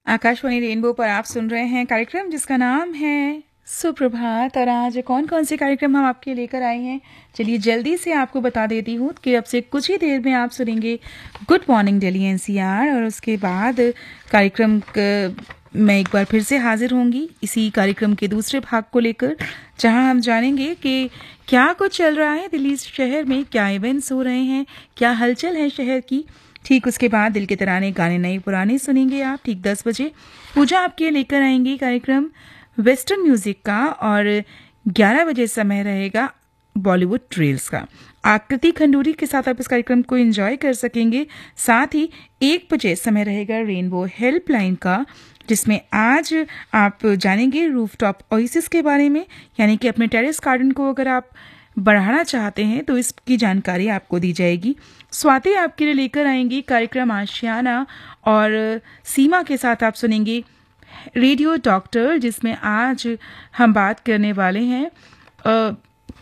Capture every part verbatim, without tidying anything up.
Akashvani rainbow पर आप सुन रहे हैं कार्यक्रम जिसका नाम है सुप्रभात। और आज कौन कौन से कार्यक्रम हम आपके लेकर आए हैं, चलिए जल्दी से आपको बता देती हूँ कि अब से कुछ ही देर में आप सुनेंगे गुड मॉर्निंग दिल्ली एनसीआर, और उसके बाद कार्यक्रम मैं एक बार फिर से हाजिर होंगी इसी कार्यक्रम के दूसरे भाग को लेकर, जहां हम जानेंगे कि क्या कुछ चल रहा है दिल्ली शहर में, क्या इवेंट्स हो रहे हैं, क्या हलचल है शहर की। ठीक उसके बाद दिल के तराने गाने नए पुराने सुनेंगे आप। ठीक दस बजे पूजा आपके लेकर आएंगी कार्यक्रम वेस्टर्न म्यूजिक का, और ग्यारह बजे समय रहेगा बॉलीवुड ट्रेल्स का। आकृति खंडूरी के साथ आप इस कार्यक्रम को एंजॉय कर सकेंगे। साथ ही एक बजे समय रहेगा रेनबो हेल्पलाइन का, जिसमें आज आप जानेंगे रूफटॉप ओएसिस के बारे में, यानी कि अपने टेरेस गार्डन को अगर आप बढ़ाना चाहते हैं तो इसकी जानकारी आपको दी जाएगी। स्वाति आपके लिए लेकर आएंगी कार्यक्रम आशियाना, और सीमा के साथ आप सुनेंगे रेडियो डॉक्टर, जिसमें आज हम बात करने वाले हैं आ,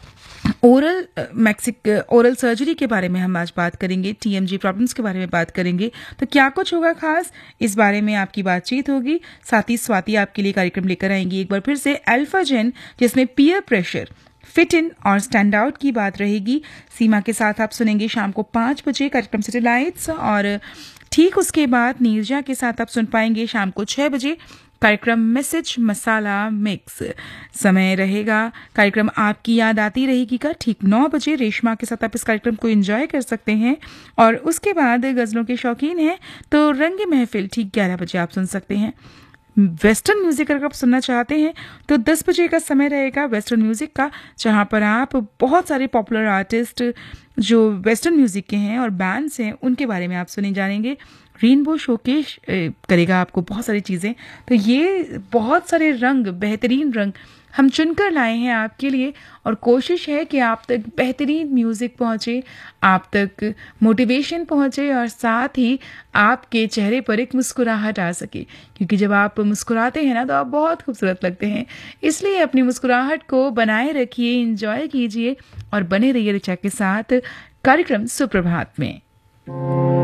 ओरल मैक्सिक ओरल सर्जरी के बारे में। हम आज बात करेंगे टीएमजी प्रॉब्लम्स के बारे में बात करेंगे, तो क्या कुछ होगा खास इस बारे में आपकी बातचीत होगी। साथ ही स्वाति आपके लिए कार्यक्रम लेकर आएंगी एक बार फिर से अल्फाजेन, जिसमें पीयर प्रेशर, फिट इन और स्टैंड आउट की बात रहेगी। सीमा के साथ आप सुनेंगे शाम को पांच बजे कार्यक्रम सैटेलाइट्स, और ठीक उसके बाद नीरजा के साथ आप सुन पाएंगे शाम को छह बजे कार्यक्रम मैसेज मसाला मिक्स। समय रहेगा कार्यक्रम आपकी याद आती रहेगी का ठीक नौ बजे। रेशमा के साथ आप इस कार्यक्रम को एंजॉय कर सकते हैं, और उसके बाद गजलों के शौकीन हैं तो रंग महफिल ठीक ग्यारह बजे आप सुन सकते हैं। वेस्टर्न म्यूजिक अगर आप सुनना चाहते हैं तो दस बजे का समय रहेगा वेस्टर्न म्यूजिक का, जहां पर आप बहुत सारे पॉपुलर आर्टिस्ट जो वेस्टर्न म्यूजिक के हैं और बैंड्स हैं उनके बारे में आप सुने जानेंगे। रेनबो शोकेश करेगा आपको बहुत सारी चीज़ें, तो ये बहुत सारे रंग, बेहतरीन रंग हम चुनकर लाए हैं आपके लिए, और कोशिश है कि आप तक बेहतरीन म्यूज़िक पहुँचे, आप तक मोटिवेशन पहुँचे, और साथ ही आपके चेहरे पर एक मुस्कुराहट आ सके, क्योंकि जब आप मुस्कुराते हैं ना तो आप बहुत खूबसूरत लगते हैं। इसलिए अपनी मुस्कुराहट को बनाए रखिए, एंजॉय कीजिए और बने रहिए ऋचा के साथ कार्यक्रम सुप्रभात में।